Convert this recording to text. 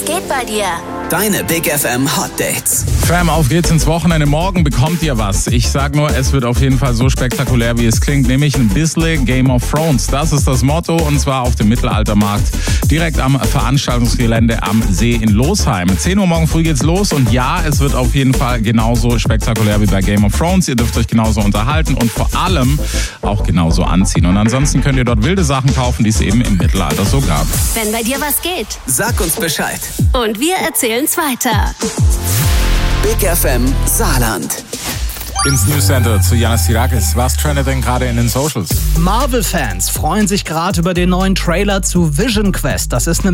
geht bei dir? Deine Big FM Hot Dates. Fam, auf geht's ins Wochenende. Morgen bekommt ihr was. Ich sag nur, es wird auf jeden Fall so spektakulär, wie es klingt, nämlich ein bisschen Game of Thrones. Das ist das Motto, und zwar auf dem Mittelaltermarkt, direkt am Veranstaltungsgelände am See in Losheim. 10 Uhr morgen früh geht's los, und ja, es wird auf jeden Fall genauso spektakulär wie bei Game of Thrones. Ihr dürft euch genauso unterhalten und vor allem auch genauso anziehen. Und ansonsten könnt ihr dort wilde Sachen kaufen, die es eben im Mittelalter so gab. Wenn bei dir was geht. Sag uns Bescheid. Und wir erzählen's weiter. Big FM Saarland. Ins News Center zu Janis Tirakis. Was trendet denn gerade in den Socials? Marvel-Fans freuen sich gerade über den neuen Trailer zu Vision Quest. Das ist eine